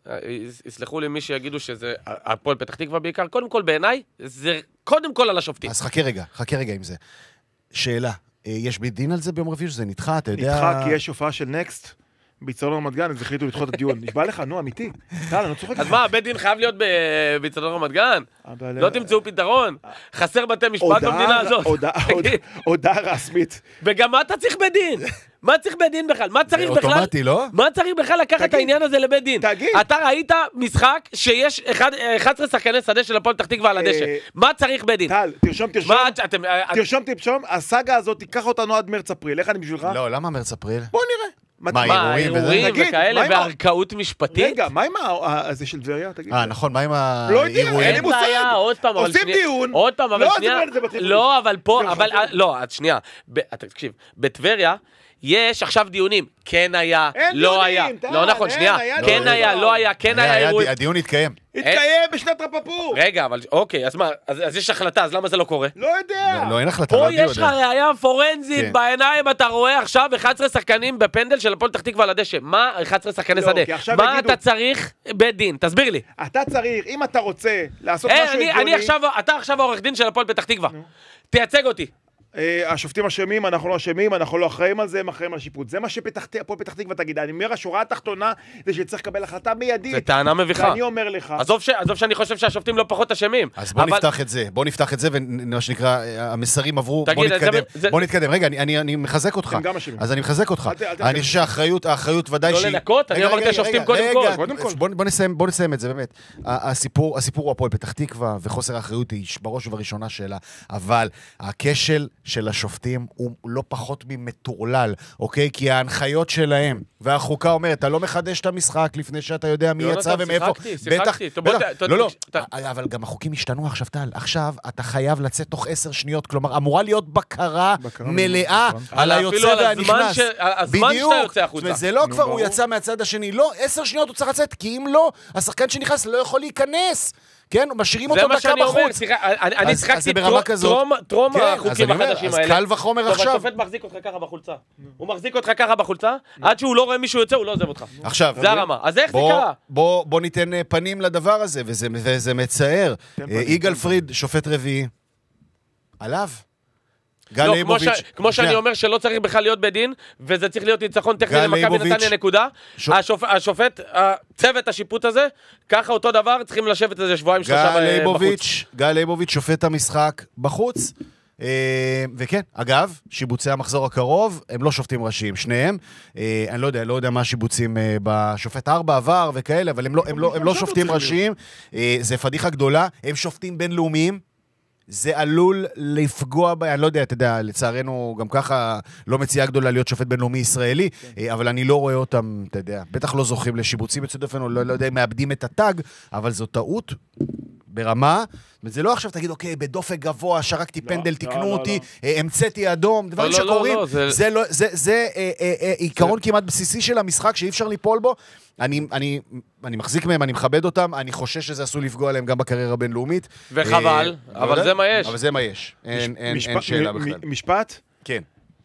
יסלחו לי מי שיגידו שזה הפועל פתח תקווה בעיקר, קודם כל בעיניי, זה קודם כל על השופטים. אז חכה רגע עם זה. שאלה, יש בית דין על זה ביום רביעי שזה נדחה, אתה יודע... נדחה כי יש הופעה של נקסט, באצטדיון רמת גן, אז החליטו לדחות את הדיון. נשבע לך, נו, אמיתי. טל, אני לא צוחק. אז מה, בית דין חייב להיות באצטדיון רמת גן? לא תמצאו פתרון? חסר בתי משפט במדינה הזאת. הודעה רשמית. וגם מה אתה צריך בית דין? מה צריך בית דין בכלל? מה צריך בכלל? אוטומטי, לא? מה צריך בכלל לקחת את העניין הזה לבית דין? תגיד. אתה ראית משחק שיש 11 שחקני שדה של הפועל פתח תקווה על הדשא. מה צריך בית דין? טל, תרשום. הסאגה הזאת תיקח אותנו עד מרץ-אפריל. איך אני בשבילך? לא, למה מרץ-אפריל? בוא נראה. מה, אירועים וכאלה, והרכאות משפטית? רגע, מה עם הזה של טבריה? נכון, מה עם לא יודע, אין לי אין מושג. בעיה, עוד פעם, אבל עושים דיון. עוד פעם, אבל שנייה. לא, אבל פה, לא, שנייה. תקשיב, בטבריה יש עכשיו דיונים. כן היה, לא היה. לא נכון, שנייה. כן היה, לא היה, כן היה אירועים. הדיון התקיים. התקיים בשנת רפפור. רגע, אבל אוקיי, אז מה? אז יש החלטה, אז למה זה לא קורה? לא יודע. לא, אין החלטה. פה יש לך ראייה פורנזית בעיניים, אתה רואה עכשיו 11 שחקנים בפנדל של הפועל פתח תקווה על הדשא. מה 11 שחקני שדה? מה אתה צריך בית דין? תסביר לי. אתה צריך, אם אתה רוצה לעשות משהו הגיוני... אתה עכשיו העורך דין של הפועל פתח תקווה. תייצג אותי. השופטים אשמים, אנחנו לא אשמים, אנחנו לא אחראים על זה, הם אחראים על השיפוט. זה מה הפועל פתח תקווה תגיד. אני אומר, השורה התחתונה זה שצריך לקבל החלטה מיידית. זה טענה מביכה. ואני אומר לך... עזוב שאני חושב שהשופטים לא פחות אשמים. אז בוא נפתח את זה, ומה שנקרא, המסרים עברו, בוא נתקדם. רגע, אני מחזק אותך. הם גם אשמים. אז אני מחזק אותך. אני חושב שהאחריות ודאי לא לנקות, אני אמרתי השופטים קודם כל. בוא נסיים את זה, באמת. הסיפור הוא הפועל פתח תקווה, וחוסר האחריות היא בראש ובראשונה שלה, אבל הכשל של השופטים הוא לא פחות ממטורלל, אוקיי? כי ההנחיות שלהם, והחוקה אומרת, אתה לא מחדש את המשחק לפני שאתה יודע מי יצא ומאיפה. שיחקתי. לא, אבל גם החוקים השתנו עכשיו, טל. עכשיו אתה חייב לצאת תוך 10 שניות, כלומר, אמורה להיות בקרה מלאה על היוצא והנכנס. הזמן שאתה יוצא החוצה. זה לא כבר, הוא יצא מהצד השני. לא, 10 שניות הוא צריך לצאת, כי אם לא, השחקן שנכנס לא יכול להיכנס. כן, משאירים אותו דקה בחוץ. אני שחקתי טרום החוקים החדשים האלה. אז קל וחומר עכשיו. השופט מחזיק אותך ככה בחולצה. הוא מחזיק אותך ככה בחולצה, עד שהוא לא רואה מישהו יוצא, הוא לא עוזב אותך. עכשיו, זה הרמה. אז איך זה קרה? בוא ניתן פנים לדבר הזה, וזה מצער. יגאל פריד, שופט רביעי. עליו. כמו שאני אומר שלא צריך בכלל להיות בדין, וזה צריך להיות ניצחון טכני למכבי נתניה נקודה. השופט, צוות השיפוט הזה, ככה אותו דבר, צריכים לשבת איזה שבועיים שלושה בחוץ. גל ליבוביץ' שופט המשחק בחוץ, וכן, אגב, שיבוצי המחזור הקרוב, הם לא שופטים ראשיים, שניהם, אני לא יודע מה השיבוצים בשופט 4 עבר וכאלה, אבל הם לא שופטים ראשיים, זה פדיחה גדולה, הם שופטים בינלאומיים, זה עלול לפגוע בה, אני לא יודע, אתה יודע, לצערנו גם ככה לא מציאה גדולה להיות שופט בינלאומי ישראלי, אבל אני לא רואה אותם, אתה יודע, בטח לא זוכים לשיבוצים בצד אופן, או לא יודע, מאבדים את הטאג, אבל זו טעות ברמה, וזה לא עכשיו תגיד, אוקיי, בדופק גבוה, שרקתי פנדל, תקנו אותי, המצאתי אדום, דברים שקורים, זה עיקרון כמעט בסיסי של המשחק, שאי אפשר ליפול בו, אני מחזיק מהם, אני מכבד אותם, אני חושש שזה עשוי לפגוע עליהם גם בקריירה הבינלאומית. וחבל, אבל זה מה יש. אבל זה מה יש, אין שאלה בכלל. משפט? כן.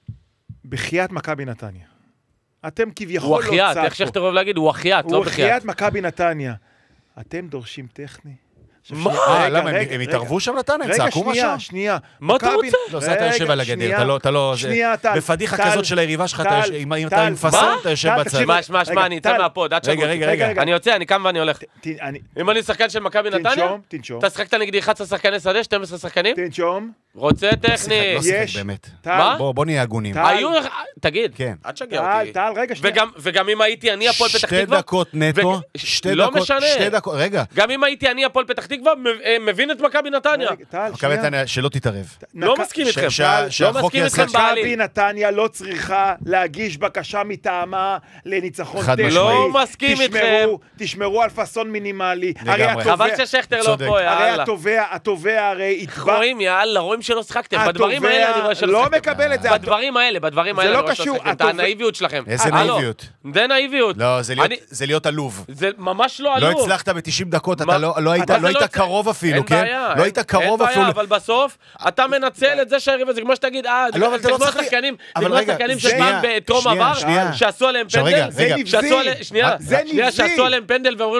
בחיית מכבי נתניה. אתם כביכול לא צעקו. הוא אחיית, איך שכתר אוהב להגיד, הוא אחיית, לא בחיית. הוא אחיית מכבי נתניה. אתם דורשים טכני? למה, הם התערבו שם נתניה? הם צעקו משהו? רגע, שנייה. מה אתה רוצה? לא, זה אתה יושב על הגדר, אתה לא... בפדיחה כזאת של היריבה שלך, אם אתה מפסל, אתה יושב בצד. שמע, אני אצא מהפוד, עד שבוע. רגע. אני יוצא, אני קם ואני הולך. אם אני שחקן של מכבי נתניה, אתה שחקת נגדי 11 שחקני שדה, 12 שחקנים? תנשום. רוצה טכני. לא שחק באמת. מה? בוא נהיה הגונים. תגיד, עד שגע אותי. טל, רגע, שנייה. וגם אם הייתי אני הפועל פתח תקווה... 2 דקות נטו, 2 דקות, לא משנה. רגע. גם אם הייתי אני הפועל פתח תקווה, מבין את מכבי נתניה. מכבי נתניה, שלא תתערב. לא מסכים איתכם. לא מסכים איתכם בעלי. מכבי נתניה לא צריכה להגיש בקשה מטעמה לניצחון טכני. לא מסכים איתכם. תשמרו על פסון מינימלי. חבל ששכתר לא פה, יאללה. הרי התובע הרי יתבע... רואים, יאללה, רואים שלא שחקתם. בדברים האלה אני רואה שלא לא שחקתם. מקבל את זה. בדברים האלה זה לא קשור. את הנאיביות שלכם. איזה נאיביות? זה נאיביות. לא, זה להיות עלוב. זה ממש לא עלוב. לא הצלחת ב-90 דקות, אתה לא היית קרוב אפילו, כן? לא היית קרוב אפילו. אבל בסוף, אתה מנצל את זה שהריב הזה, כמו שתגיד, זה כמו השחקנים שפעם בטרום עבר, שעשו עליהם פנדל, שעשו עליהם פנדל, ואומרים